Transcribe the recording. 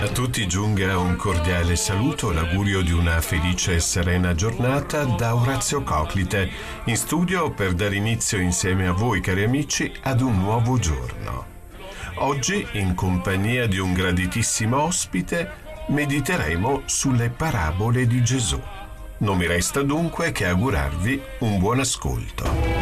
A tutti giunga un cordiale saluto, l'augurio di una felice e serena giornata da Orazio Coclite, in studio per dare inizio insieme a voi, cari amici, ad un nuovo giorno. Oggi, in compagnia di un graditissimo ospite, mediteremo sulle parabole di Gesù. Non mi resta dunque che augurarvi un buon ascolto.